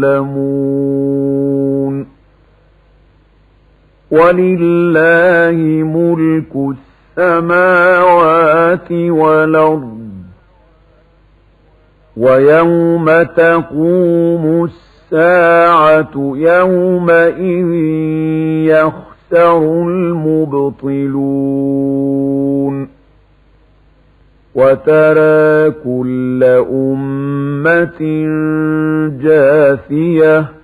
يعلمون ولله ملك السماوات والأرض ويوم تقوم الساعة يومئذ يخسر المبطلون وترى كل أمة جاثية